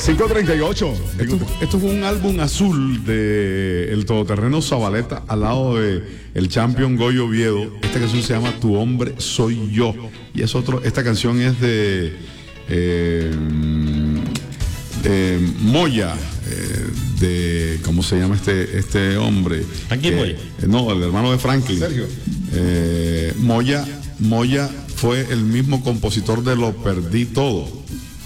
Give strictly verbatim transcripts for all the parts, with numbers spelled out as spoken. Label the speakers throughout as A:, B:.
A: cinco treinta y ocho. Esto, esto fue un álbum azul de el todoterreno Zabaleta al lado de el champion Goyo Oviedo. Esta canción se llama Tu Hombre Soy Yo. Y es otro, esta canción es de, eh, de Moya, eh, de, ¿cómo se llama este, este hombre?
B: Franklin
A: eh,
B: Moya.
A: No, el hermano de Franklin.
C: Sergio.
A: Eh, Moya, Moya fue el mismo compositor de Lo Perdí Todo.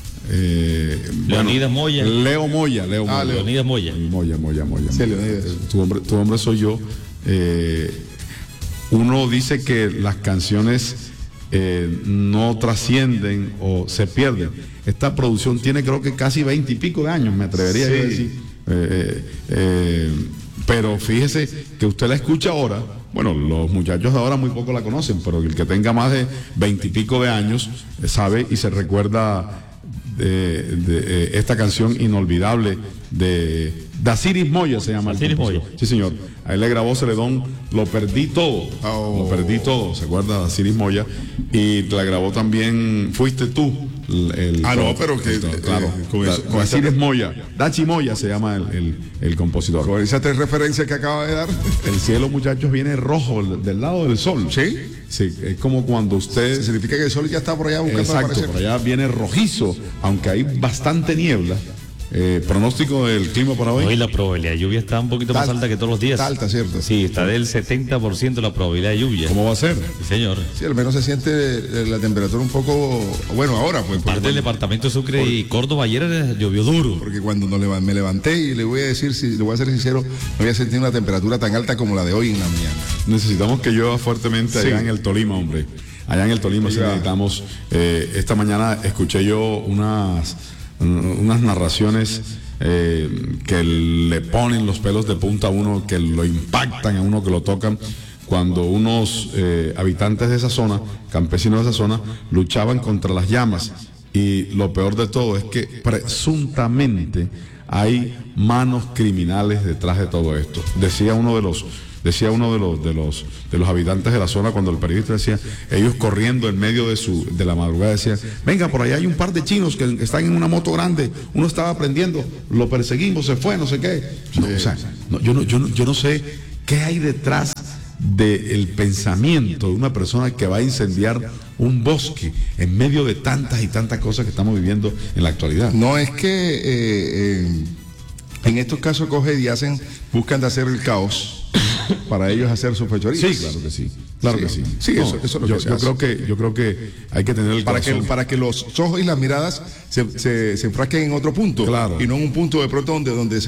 A: Eh,
B: Leonidas
A: bueno,
B: Moya.
A: Leo Moya, Leo
B: Ah,
A: Moya.
B: Leonidas Moya.
A: Moya, Moya, Moya.
C: Sí, Leonidas.
A: Tu hombre, tu hombre soy yo. Eh, uno dice que las canciones eh, no trascienden o se pierden. Esta producción tiene creo que casi veinte y pico de años, me atrevería
C: Sí.
A: yo a decir. Eh, eh, pero fíjese que usted la escucha ahora. Bueno, los muchachos de ahora muy poco la conocen, pero el que tenga más de veinte y pico de años eh, sabe y se recuerda de, de, eh, esta canción inolvidable de Dasiris Moya, se llama.
B: Dasiris Moya.
A: Sí, señor. A él le grabó Celedón Lo Perdí Todo.
C: Oh.
A: Lo Perdí Todo, ¿se acuerda? Dasiris Moya. Y la grabó también Fuiste Tú. El, el-
C: Ah, no, pero que,
A: el- claro.
C: eh, con
A: Da-
C: eso- con
A: Dasiris
C: esa-
A: Moya. Dachi Moya se llama el, el, el compositor.
C: Con esas tres referencias que acaba de dar.
A: El cielo, muchachos, viene rojo del, del lado del sol.
C: ¿Sí?
A: Sí, es como cuando usted...
C: Significa que el sol ya está por allá buscando
A: Exacto,
C: aparecer.
A: por allá viene rojizo, aunque hay bastante niebla. Eh, pronóstico del clima para hoy.
B: Hoy la probabilidad de lluvia está un poquito más
C: Está
B: alta que todos los días.
C: está alta, ¿cierto?
B: Sí, está del setenta por ciento la probabilidad de lluvia.
A: ¿Cómo va a ser?
B: Sí, señor.
C: Sí, al menos se siente eh, la temperatura un poco. Bueno, ahora, pues.
B: Parte del departamento de Sucre y Córdoba ayer eh, llovió duro.
C: Porque cuando nos levan- me levanté y le voy a decir, si le voy a ser sincero, no había sentido una temperatura tan alta como la de hoy en la mañana.
A: Necesitamos que llueva fuertemente allá
C: Sí.
A: en el Tolima, hombre. Allá en el Tolima sí
C: Oiga.
A: necesitamos. Eh, esta mañana escuché yo unas, unas narraciones eh, que le ponen los pelos de punta a uno, que lo impactan a uno, que lo tocan. Cuando unos eh, habitantes de esa zona, campesinos de esa zona, luchaban contra las llamas. Y lo peor de todo es que presuntamente hay manos criminales detrás de todo esto. Decía uno de los, decía uno de los, de los, de los habitantes de la zona cuando el periodista decía, ellos corriendo en medio de su, de la madrugada decían, venga, por allá hay un par de chinos que están en una moto grande, uno estaba aprendiendo, lo perseguimos, se fue, no sé qué. No, o sea, no, yo no, yo no, yo no sé qué hay detrás del pensamiento de una persona que va a incendiar un bosque en medio de tantas y tantas cosas que estamos viviendo en la actualidad.
C: No es que eh, eh, en estos casos cogen y hacen, buscan de hacer el caos para ellos hacer sus fechorías.
A: Sí, claro que sí, claro
C: Sí.
A: que sí.
C: Sí,
A: No,
C: eso- eso es lo
A: yo,
C: que se
A: yo
C: hace.
A: creo que yo creo que hay que tener el
C: Para que,
A: corazón.
C: para que los ojos y las miradas se, se, se enfrasquen en otro punto.
A: Claro.
C: Y no en un punto de pronto donde, donde se